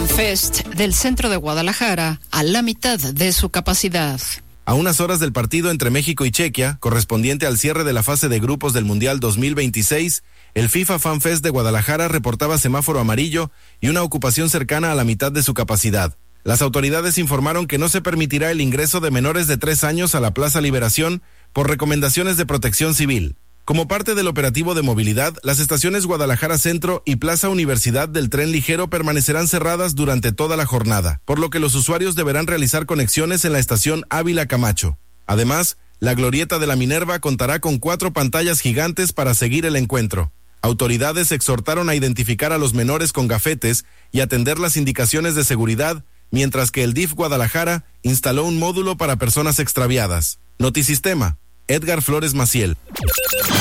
FanFest del centro de Guadalajara a la mitad de su capacidad. A unas horas del partido entre México y Chequia, correspondiente al cierre de la fase de grupos del Mundial 2026, el FIFA FanFest de Guadalajara reportaba semáforo amarillo y una ocupación cercana a la mitad de su capacidad. Las autoridades informaron que no se permitirá el ingreso de menores de 3 años a la Plaza Liberación por recomendaciones de Protección Civil. Como parte del operativo de movilidad, las estaciones Guadalajara Centro y Plaza Universidad del tren ligero permanecerán cerradas durante toda la jornada, por lo que los usuarios deberán realizar conexiones en la estación Ávila Camacho. Además, la glorieta de la Minerva contará con 4 pantallas gigantes para seguir el encuentro. Autoridades exhortaron a identificar a los menores con gafetes y atender las indicaciones de seguridad, mientras que el DIF Guadalajara instaló un módulo para personas extraviadas. Notisistema, Edgar Flores Maciel.